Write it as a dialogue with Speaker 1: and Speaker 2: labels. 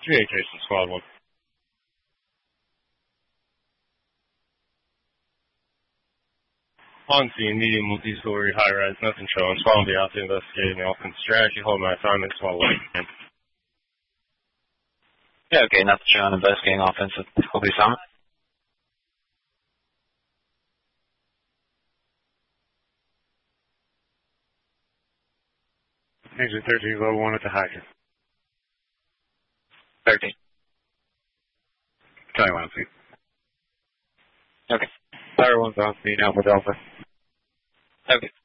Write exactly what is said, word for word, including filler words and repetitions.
Speaker 1: Communication Squad one. On scene, medium multi-story, high-rise, nothing showing. Squad will be out to investigating the offense strategy. Hold my assignment, Squad one.
Speaker 2: Yeah, okay, nothing showing. Investigating offensive. Hold the assignment.
Speaker 3: Agent thirteen, level one at the hydrant.
Speaker 2: thirteen.
Speaker 3: Charlie one, please.
Speaker 2: Okay.
Speaker 3: Fire one's on scene, Alpha Delta.
Speaker 2: Okay.